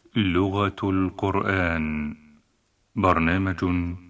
لغة القرآن. برنامج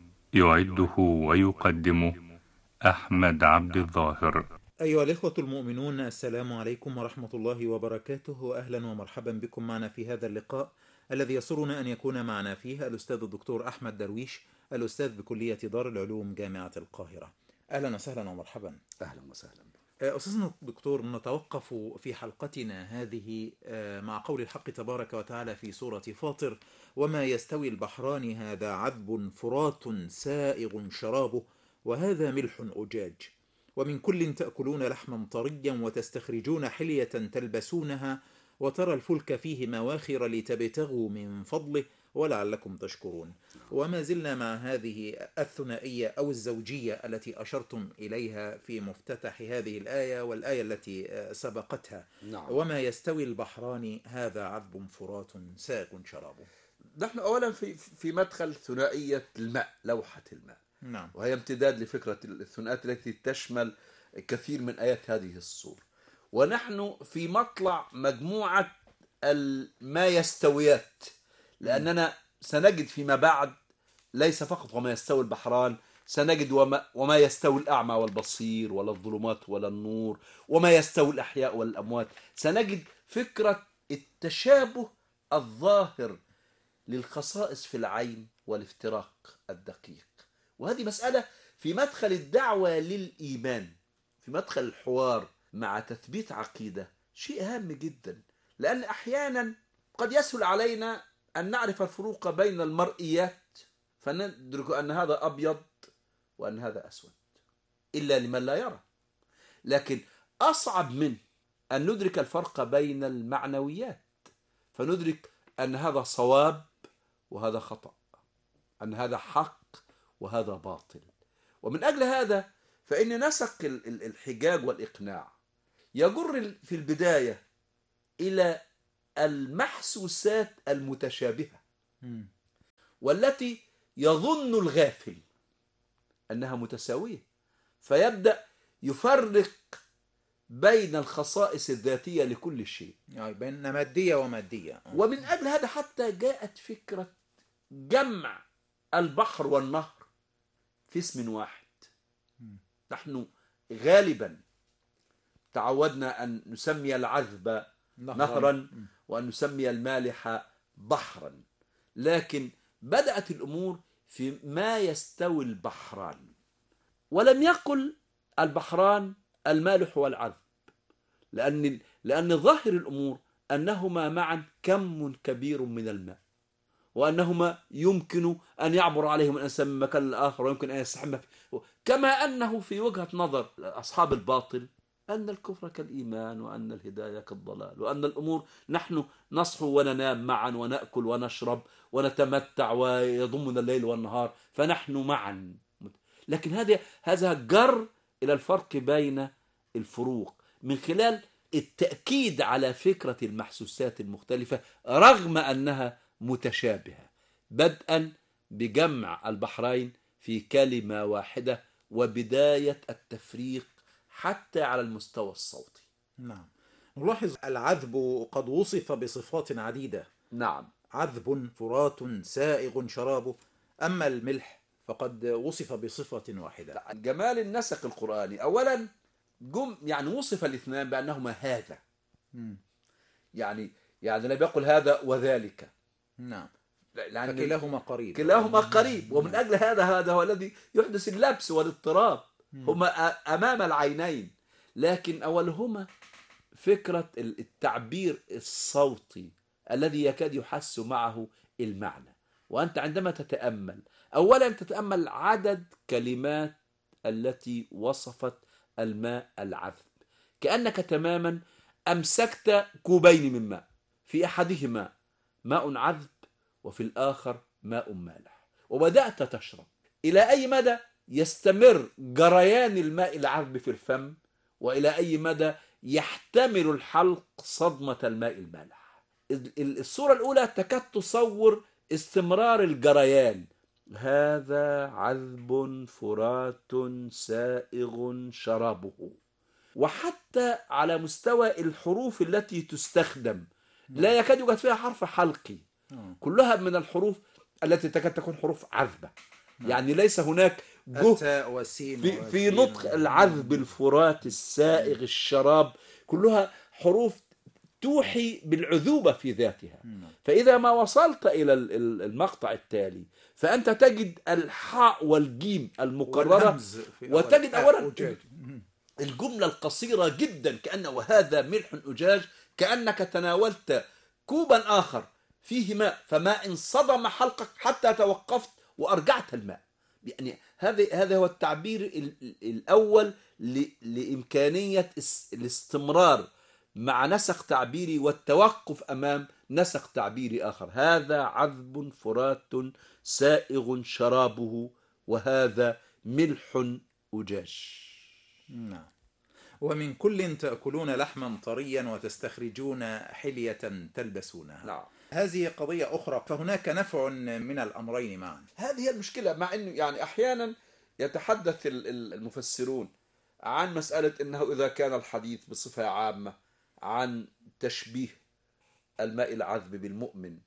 يعده ويقدمه أحمد عبد الظاهر. أيها الإخوة المؤمنون، السلام عليكم ورحمة الله وبركاته. أهلا ومرحبا بكم معنا في هذا اللقاء الذي يسرنا أن يكون معنا فيه الأستاذ الدكتور أحمد درويش، الأستاذ بكلية دار العلوم جامعة القاهرة. أهلا وسهلا ومرحبا. أهلا وسهلا. أستاذنا الدكتور، نتوقف في حلقتنا هذه مع قول الحق تبارك وتعالى في سورة فاطر: وما يستوي البحران هذا عذب فرات سائغ شرابه وهذا ملح أجاج ومن كل تأكلون لحما طريا وتستخرجون حلية تلبسونها وترى الفلك فيه مواخر لتبتغوا من فضله ولعلكم تشكرون. وما زلنا مع هذه الثنائية أو الزوجية التي أشرتم إليها في مفتتح هذه الآية والآية التي سبقتها. نعم. وما يستوي البحران هذا عذب فرات سائغ شرابه. نحن أولا في مدخل ثنائية الماء، لوحة الماء. نعم. وهي امتداد لفكرة الثنائيات التي تشمل كثير من آيات هذه السورة. ونحن في مطلع مجموعة ما يستويات، لأننا سنجد فيما بعد ليس فقط وما يستوي البحران، سنجد وما يستوي الأعمى والبصير ولا الظلمات ولا النور، وما يستوي الأحياء والأموات. سنجد فكرة التشابه الظاهر للخصائص في العين والافتراق الدقيق. وهذه مسألة في مدخل الدعوة للإيمان، في مدخل الحوار مع تثبيت عقيدة، شيء هام جدا. لأن أحيانا قد يسهل علينا أن نعرف الفروق بين المرئيات، فندرك أن هذا أبيض وأن هذا أسود، إلا لمن لا يرى. لكن أصعب من أن ندرك الفرق بين المعنويات، فندرك أن هذا صواب وهذا خطأ، أن هذا حق وهذا باطل. ومن أجل هذا فإن نسق الحجاج والإقناع يجر في البداية إلى المحسوسات المتشابهة، والتي يظن الغافل أنها متساوية، فيبدأ يفرق بين الخصائص الذاتية لكل شيء، يعني بين مادية ومادية. ومن أجل هذا حتى جاءت فكرة جمع البحر والنهر في اسم واحد. نحن غالبا تعودنا أن نسمي العذب نهرا وأن نسمي المالح بحرا، لكن بدأت الأمور في ما يستوي البحران، ولم يقل البحران المالح والعذب، لأن ظاهر الأمور أنهما معا كم كبير من الماء، وأنهما يمكن أن يعبر عليهم الإنسان من مكان لآخر، ويمكن أن يستحمى فيه. كما أنه في وجهة نظر أصحاب الباطل أن الكفر كالإيمان، وأن الهداية كالضلال، وأن الأمور نحن نصحو وننام معا ونأكل ونشرب ونتمتع ويضمنا الليل والنهار، فنحن معا. لكن هذا جر إلى الفرق بين الفروق من خلال التأكيد على فكرة المحسوسات المختلفة رغم أنها متشابهة، بدءا بجمع البحرين في كلمة واحدة وبداية التفريق حتى على المستوى الصوتي. نعم. نلاحظ العذب قد وصف بصفات عديدة. نعم. عذب فرات سائغ شرابه. أما الملح فقد وصف بصفة واحدة. جمال النسق القرآني، أولا يعني وصف الاثنان بأنهما هذا. يعني لا بيقول هذا وذلك. نعم. فكلاهما قريب. كلاهما قريب، ومن أجل هذا هو الذي يحدث اللبس والاضطراب. هما أمام العينين، لكن أولهما فكرة التعبير الصوتي الذي يكاد يحس معه المعنى. وأنت عندما تتأمل، أولا تتأمل عدد كلمات التي وصفت الماء العذب، كأنك تماما أمسكت كوبين من ماء، في أحدهما ماء عذب وفي الآخر ماء مالح، وبدأت تشرب. إلى أي مدى يستمر جريان الماء العذب في الفم، وإلى أي مدى يحتمل الحلق صدمة الماء المالح. الصورة الأولى تكاد تصور استمرار الجريان، هذا عذب فرات سائغ شرابه. وحتى على مستوى الحروف التي تستخدم لا يكاد يوجد فيها حرف حلقي، كلها من الحروف التي تكاد تكون حروف عذبة. يعني ليس هناك جهد التاء والسين في نطق العذب، الفرات، السائغ، الشراب، كلها حروف توحي بالعذوبة في ذاتها. فإذا ما وصلت إلى المقطع التالي فأنت تجد الحاء والجيم المكررة، وتجد أولا الجملة القصيرة جدا كأنه وهذا ملح أجاج، كأنك تناولت كوبا آخر فيه ماء فماء صدم حلقك حتى توقفت وأرجعت الماء. يعني هذا هو التعبير الأول لإمكانية الاستمرار مع نسق تعبيري والتوقف أمام نسق تعبيري آخر. هذا عذب فرات سائغ شرابه وهذا ملح أجاج. نعم. ومن كل تأكلون لحما طريا وتستخرجون حلية تلبسونها. نعم. هذه قضية أخرى، فهناك نفع من الأمرين معا. هذه هي المشكلة، مع أنه يعني أحيانا يتحدث المفسرون عن مسألة أنه إذا كان الحديث بصفة عامة عن تشبيه الماء العذب بالمؤمن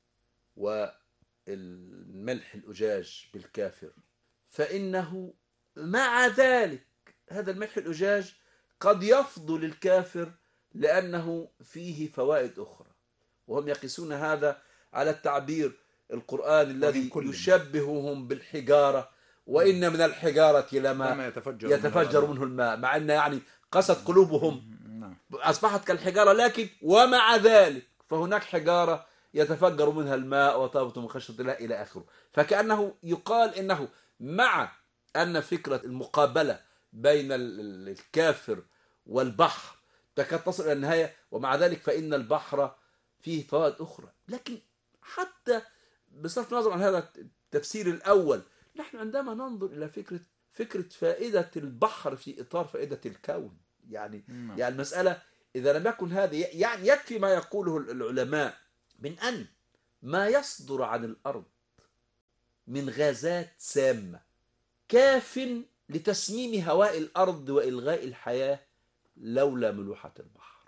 والملح الأجاج بالكافر، فإنه مع ذلك هذا الملح الأجاج قد يفضل الكافر لأنه فيه فوائد أخرى، وهم يقيسون هذا على التعبير القرآن الذي يشبههم بالحجارة، وإن من الحجارة لما يتفجر منه الماء، مع أن يعني قست قلوبهم أصبحت كالحجارة، لكن ومع ذلك فهناك حجارة يتفجر منها الماء وتهبط من خشية الله إلى آخره. فكأنه يقال إنه مع أن فكرة المقابلة بين الكافر والبحر تكاد تصل إلى النهاية، ومع ذلك فإن البحر فيه فوائد أخرى. لكن حتى بصرف النظر عن هذا التفسير الأول، نحن عندما ننظر إلى فكرة فائدة البحر في إطار فائدة الكون، يعني المسألة إذا لم يكن هذه، يعني يكفي ما يقوله العلماء من أن ما يصدر عن الأرض من غازات سامة كاف لتسميم هواء الأرض وإلغاء الحياة لولا ملوحة البحر.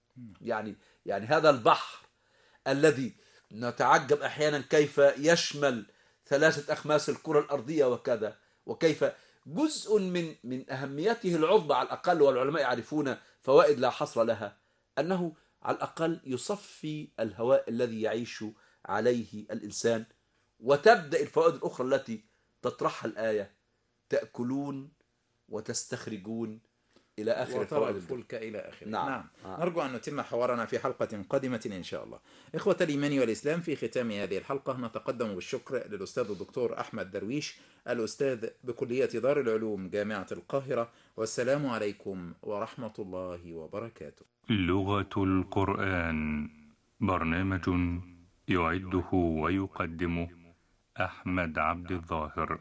يعني هذا البحر الذي نتعجب أحيانا كيف يشمل 3 أخماس الكرة الأرضية وكذا، وكيف جزء من أهميته العظمى على الأقل، والعلماء يعرفون فوائد لا حصر لها، أنه على الأقل يصفي الهواء الذي يعيش عليه الإنسان. وتبدأ الفوائد الأخرى التي تطرحها الآية: تأكلون وتستخرجون إلى آخر الفوائد الفلك إلى آخره. نعم. نرجو أن نتم حوارنا في حلقة قادمة إن شاء الله. إخوة الإيمان والإسلام، في ختام هذه الحلقة نتقدم بالشكر للأستاذ الدكتور أحمد درويش، الأستاذ بكلية دار العلوم جامعة القاهرة، والسلام عليكم ورحمة الله وبركاته. لغة القرآن، برنامج يعده ويقدمه أحمد عبد الظاهر.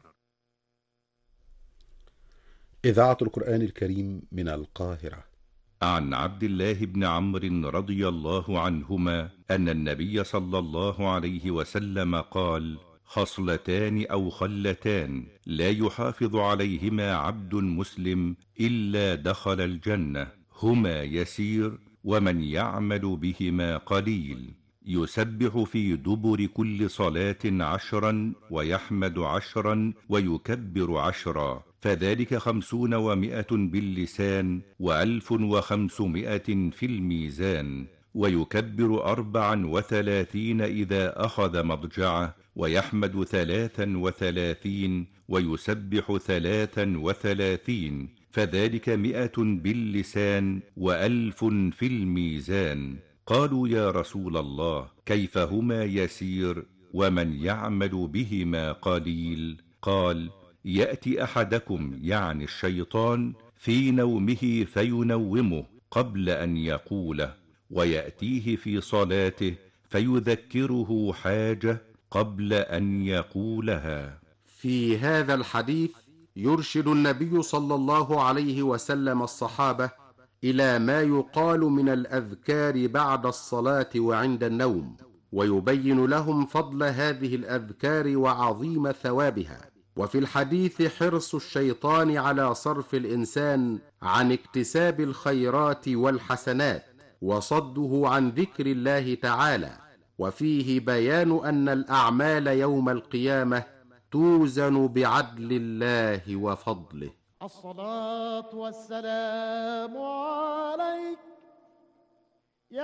إذاعة القرآن الكريم من القاهرة. عن عبد الله بن عمرو رضي الله عنهما أن النبي صلى الله عليه وسلم قال: خصلتان أو خلتان لا يحافظ عليهما عبد مسلم إلا دخل الجنة، هما يسير ومن يعمل بهما قليل: يسبح في دبر كل صلاة 10 ويحمد 10 ويكبر 10، فذلك 50 و100 باللسان و1500 في الميزان. ويكبر 34 إذا أخذ مضجعه، ويحمد 33 ويسبح 33، فذلك 100 باللسان و1000 في الميزان. قالوا: يا رسول الله، كيف هما يسير ومن يعمل بهما قليل؟ قال: يأتي أحدكم، يعني الشيطان، في نومه فينومه قبل أن يقوله، ويأتيه في صلاته فيذكره حاجة قبل أن يقولها. في هذا الحديث يرشد النبي صلى الله عليه وسلم الصحابة إلى ما يقال من الأذكار بعد الصلاة وعند النوم، ويبين لهم فضل هذه الأذكار وعظيم ثوابها. وفي الحديث حرص الشيطان على صرف الإنسان عن اكتساب الخيرات والحسنات، وصده عن ذكر الله تعالى، وفيه بيان أن الأعمال يوم القيامة توزن بعدل الله وفضله. الصلاة والسلام عليك